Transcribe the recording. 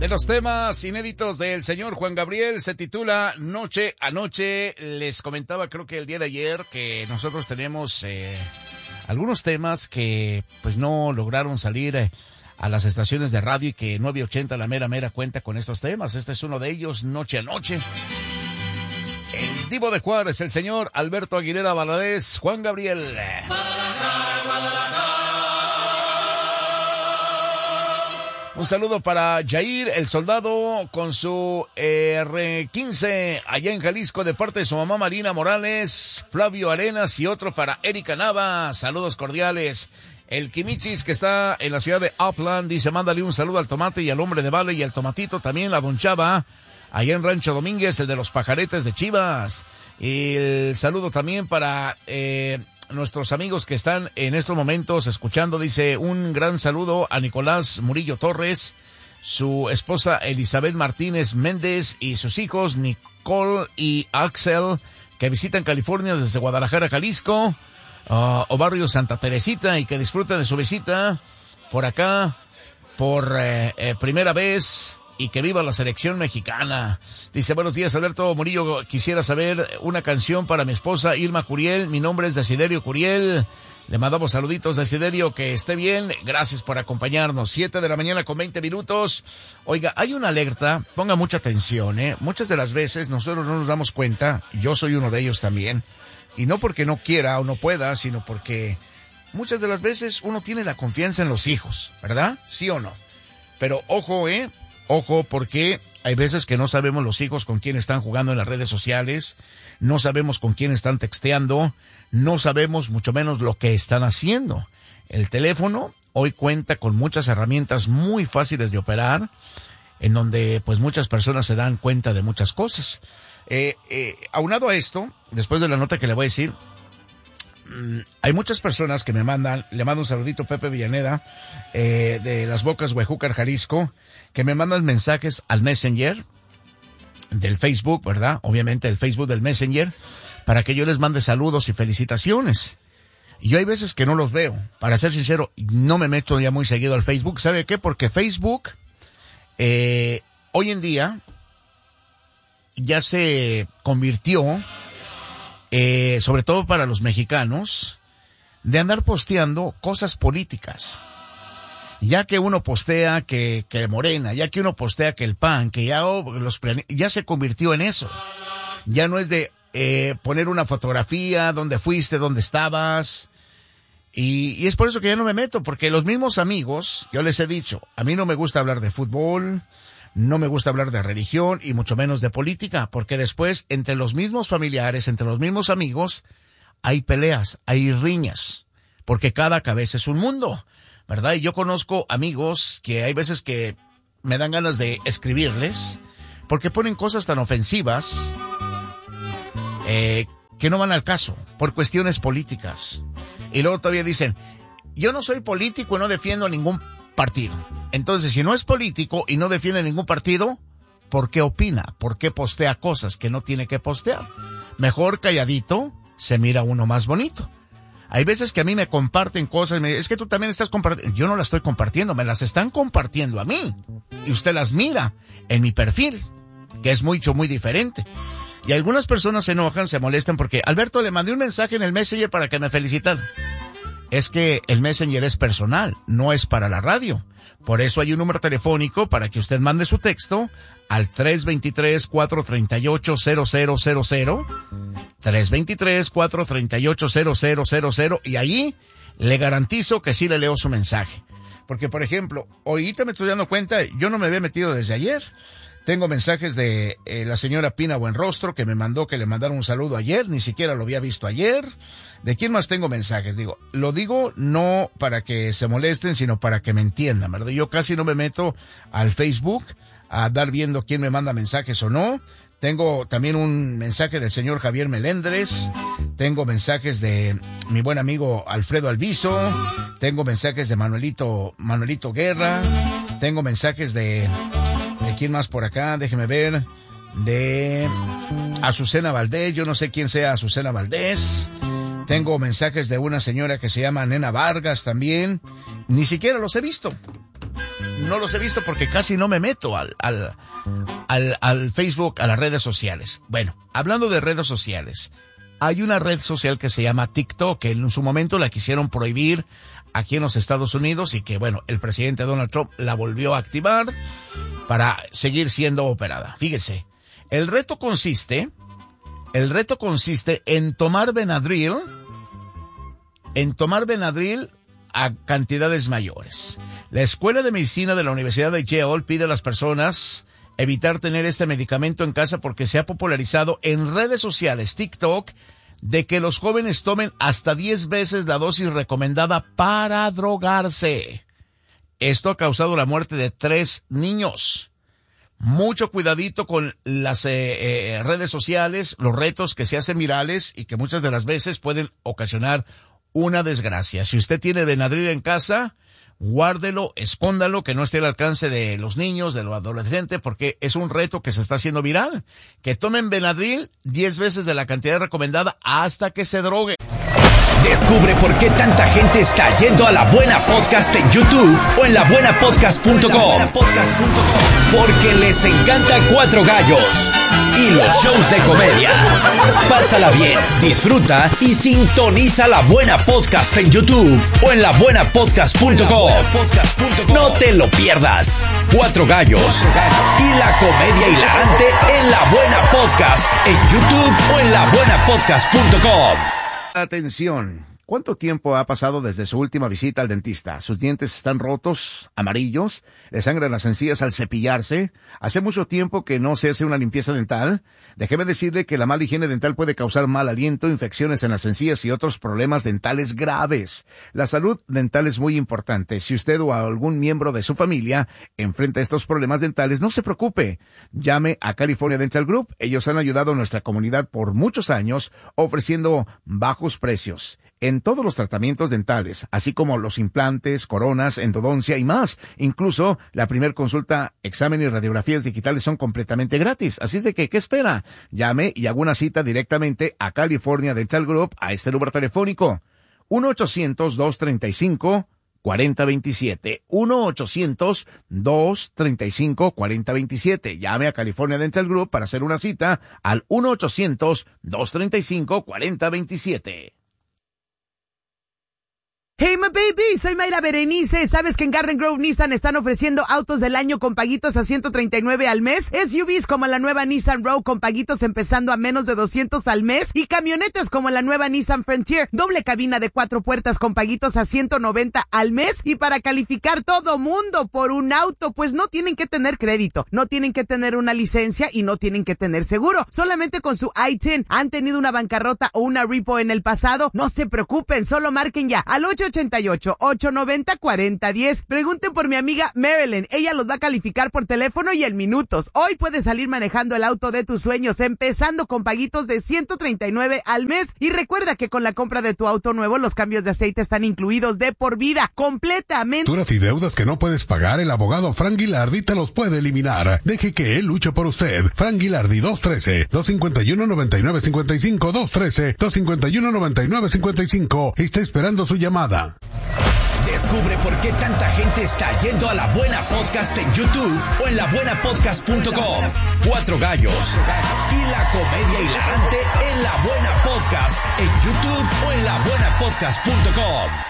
De los temas inéditos del señor Juan Gabriel se titula Noche a Noche. Les comentaba creo que el día de ayer que nosotros tenemos algunos temas que pues no lograron salir a las estaciones de radio y que 980 la mera cuenta con estos temas. Este es uno de ellos, Noche a Noche. El divo de Juárez, el señor Alberto Aguilera Valadez, Juan Gabriel. Un saludo para Jair, el soldado, con su R15, allá en Jalisco, de parte de su mamá Marina Morales, Flavio Arenas, y otro para Erika Nava. Saludos cordiales. El Quimichis, que está en la ciudad de Upland, dice, mándale un saludo al Tomate y al Hombre de Vale y al Tomatito, también a Don Chava, allá en Rancho Domínguez, el de los pajaretes de Chivas. Y el saludo también para nuestros amigos que están en estos momentos escuchando. Dice, un gran saludo a Nicolás Murillo Torres, su esposa Elizabeth Martínez Méndez y sus hijos Nicole y Axel, que visitan California desde Guadalajara, Jalisco, o barrio Santa Teresita, y que disfruten de su visita por acá por primera vez, y que viva la selección mexicana. Dice, buenos días, Alberto Murillo, quisiera saber una canción para mi esposa Irma Curiel. Mi nombre es Desiderio Curiel. Le mandamos saluditos, Desiderio, que esté bien. Gracias por acompañarnos. 7 de la mañana con 20 minutos. Oiga, hay una alerta, ponga mucha atención, Muchas de las veces nosotros no nos damos cuenta, yo soy uno de ellos también, y no porque no quiera o no pueda, sino porque muchas de las veces uno tiene la confianza en los hijos, ¿verdad? ¿Sí o no? Pero ojo, Ojo, porque hay veces que no sabemos los hijos con quién están jugando en las redes sociales, no sabemos con quién están texteando, no sabemos mucho menos lo que están haciendo. El teléfono hoy cuenta con muchas herramientas muy fáciles de operar, en donde pues muchas personas se dan cuenta de muchas cosas. Aunado a esto, después de la nota que le voy a decir, hay muchas personas que le mando un saludito, Pepe Villaneda, de Las Bocas, Huejúcar, Jalisco, que me mandan mensajes al Messenger del Facebook, ¿verdad? Obviamente el Facebook del Messenger, para que yo les mande saludos y felicitaciones. Y yo hay veces que no los veo. Para ser sincero, no me meto ya muy seguido al Facebook. ¿Sabe qué? Porque Facebook, hoy en día, ya se convirtió, sobre todo para los mexicanos, de andar posteando cosas políticas. Ya que uno postea que Morena, ya que uno postea que el PAN, que ya se convirtió en eso. Ya no es de poner una fotografía, dónde fuiste, dónde estabas. Y es por eso que ya no me meto, porque los mismos amigos, yo les he dicho, a mí no me gusta hablar de fútbol, no me gusta hablar de religión y mucho menos de política, porque después entre los mismos familiares, entre los mismos amigos, hay peleas, hay riñas, porque cada cabeza es un mundo, ¿verdad? Y yo conozco amigos que hay veces que me dan ganas de escribirles, porque ponen cosas tan ofensivas que no van al caso, por cuestiones políticas. Y luego todavía dicen, yo no soy político y no defiendo a ningún partido. Entonces, si no es político y no defiende ningún partido, ¿por qué opina? ¿Por qué postea cosas que no tiene que postear? Mejor calladito, se mira uno más bonito. Hay veces que a mí me comparten cosas, es que tú también estás compartiendo. Yo no las estoy compartiendo, me las están compartiendo a mí. Y usted las mira en mi perfil, que es muy diferente. Y algunas personas se enojan, se molestan porque, Alberto, le mandé un mensaje en el Messenger para que me felicitan. Es que el Messenger es personal, no es para la radio. Por eso hay un número telefónico para que usted mande su texto al 323-438-0000, 323-438-0000, y allí le garantizo que sí le leo su mensaje. Porque, por ejemplo, ahorita me estoy dando cuenta, yo no me había metido desde ayer. Tengo mensajes de la señora Pina Buenrostro, que me mandó que le mandaron un saludo ayer, ni siquiera lo había visto ayer. ¿De quién más tengo mensajes? Lo digo no para que se molesten, sino para que me entiendan, ¿verdad? Yo casi no me meto al Facebook a dar viendo quién me manda mensajes o no. Tengo también un mensaje del señor Javier Melendres, tengo mensajes de mi buen amigo Alfredo Alviso, tengo mensajes de Manuelito Guerra, tengo mensajes de quién más por acá, déjeme ver, de Azucena Valdés, yo no sé quién sea Azucena Valdés. Tengo mensajes de una señora que se llama Nena Vargas también. Ni siquiera los he visto. no los he visto porque casi no me meto al Facebook, a las redes sociales. Bueno, hablando de redes sociales, hay una red social que se llama TikTok, que en su momento la quisieron prohibir aquí en los Estados Unidos y que, bueno, el presidente Donald Trump la volvió a activar para seguir siendo operada. Fíjese, el reto consiste en tomar Benadryl a cantidades mayores. La Escuela de Medicina de la Universidad de Yale pide a las personas evitar tener este medicamento en casa porque se ha popularizado en redes sociales, TikTok, de que los jóvenes tomen hasta 10 veces la dosis recomendada para drogarse. Esto ha causado la muerte de 3 niños. Mucho cuidadito con las redes sociales, los retos que se hacen virales y que muchas de las veces pueden ocasionar una desgracia. Si usted tiene Benadryl en casa, guárdelo, escóndalo, que no esté al alcance de los niños, de los adolescentes, porque es un reto que se está haciendo viral. Que tomen Benadryl 10 veces de la cantidad recomendada hasta que se droguen. Descubre por qué tanta gente está yendo a La Buena Podcast en YouTube o en labuenapodcast.com. Porque les encanta Cuatro Gallos y los shows de comedia. Pásala bien, disfruta y sintoniza La Buena Podcast en YouTube o en labuenapodcast.com. No te lo pierdas. Cuatro Gallos y la comedia hilarante en La Buena Podcast en YouTube o en labuenapodcast.com. Atención, ¿cuánto tiempo ha pasado desde su última visita al dentista? ¿Sus dientes están rotos, amarillos? ¿Le sangran las encías al cepillarse? ¿Hace mucho tiempo que no se hace una limpieza dental? Déjeme decirle que la mala higiene dental puede causar mal aliento, infecciones en las encías y otros problemas dentales graves. La salud dental es muy importante. Si usted o algún miembro de su familia enfrenta estos problemas dentales, no se preocupe. Llame a California Dental Group. Ellos han ayudado a nuestra comunidad por muchos años, ofreciendo bajos precios en todos los tratamientos dentales, así como los implantes, coronas, endodoncia y más. Incluso la primer consulta, examen y radiografías digitales son completamente gratis. Así es de que, ¿qué espera? Llame y haga una cita directamente a California Dental Group a este número telefónico 1-800-235-4027. 1-800-235-4027. Llame a California Dental Group para hacer una cita al 1-800-235-4027. Hey, my baby, soy Mayra Berenice. ¿Sabes que en Garden Grove Nissan están ofreciendo autos del año con paguitos a $139 al mes? SUVs como la nueva Nissan Rogue con paguitos empezando a menos de $200 al mes. Y camionetas como la nueva Nissan Frontier, doble cabina de 4 puertas con paguitos a $190 al mes. Y para calificar todo mundo por un auto, pues no tienen que tener crédito, no tienen que tener una licencia y no tienen que tener seguro. Solamente con su I-10 han tenido una bancarrota o una repo en el pasado. No se preocupen, solo marquen ya al 888-890-4010. Pregunten por mi amiga Marilyn. Ella los va a calificar por teléfono y en minutos. Hoy puedes salir manejando el auto de tus sueños, empezando con paguitos de $139 al mes. Y recuerda que con la compra de tu auto nuevo, los cambios de aceite están incluidos de por vida, completamente. Facturas y deudas que no puedes pagar, el abogado Frank Guilardi te los puede eliminar. Deje que él luche por usted. Frank Guilardi, 213-251-9955, 213-251-9955. Está esperando su llamada. Descubre por qué tanta gente está yendo a La Buena Podcast en YouTube o en labuenapodcast.com. Cuatro Gallos y la comedia hilarante en La Buena Podcast en YouTube o en labuenapodcast.com.